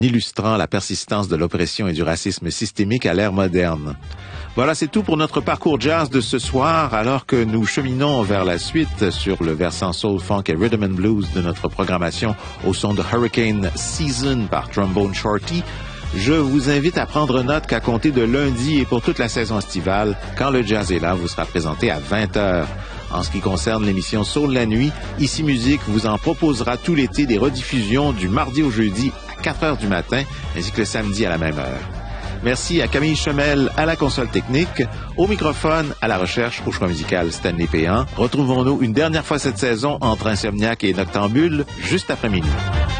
illustrant la persistance de l'oppression et du racisme systémique à l'ère moderne. Voilà, c'est tout pour notre parcours jazz de ce soir, alors que nous cheminons vers la suite sur le versant soul, funk et rhythm and blues de notre programmation au son de Hurricane Season par Trombone Shorty. Je vous invite à prendre note qu'à compter de lundi et pour toute la saison estivale, quand le jazz est là, vous sera présenté à 20h. En ce qui concerne l'émission Soul la nuit, Ici Musique vous en proposera tout l'été des rediffusions du mardi au jeudi à 4h du matin, ainsi que le samedi à la même heure. Merci à Camille Chemel à la console technique, au microphone, à la recherche, au choix musical Stanley Péan. Retrouvons-nous une dernière fois cette saison entre Insomniac et Noctambule, juste après minuit.